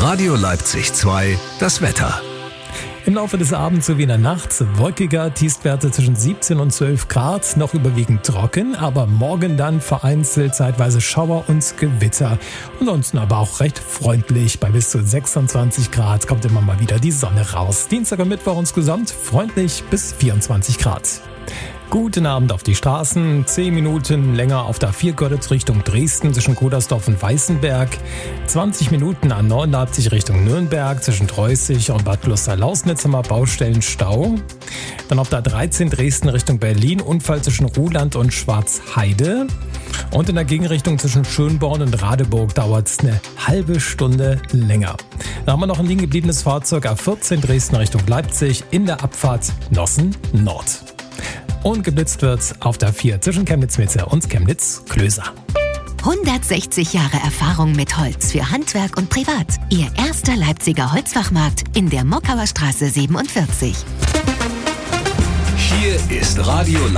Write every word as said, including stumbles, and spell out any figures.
Radio Leipzig zwei, das Wetter. Im Laufe des Abends sowie in der Nacht wolkiger, Tiefstwerte zwischen siebzehn und zwölf Grad, noch überwiegend trocken, aber morgen dann vereinzelt zeitweise Schauer und Gewitter. Ansonsten aber auch recht freundlich, bei bis zu sechsundzwanzig Grad kommt immer mal wieder die Sonne raus. Dienstag und Mittwoch insgesamt freundlich bis vierundzwanzig Grad. Guten Abend auf die Straßen. Zehn Minuten länger auf der A vier Görlitz Richtung Dresden zwischen Kodersdorf und Weißenberg. zwanzig Minuten A neun Leipzig Richtung Nürnberg zwischen Treußig und Bad Kloster-Lausnitz haben wir Baustellenstau. Dann auf der A dreizehn Dresden Richtung Berlin Unfall zwischen Ruhland und Schwarzheide. Und in der Gegenrichtung zwischen Schönborn und Radeburg dauert es eine halbe Stunde länger. Da haben wir noch ein liegen gebliebenes Fahrzeug A vierzehn Dresden Richtung Leipzig in der Abfahrt Nossen Nord. Und geblitzt wird auf der vier zwischen Chemnitz-Mitte und Chemnitz-Klöser. hundertsechzig Jahre Erfahrung mit Holz für Handwerk und Privat. Ihr erster Leipziger Holzfachmarkt in der Mockauer Straße siebenundvierzig. Hier ist Radio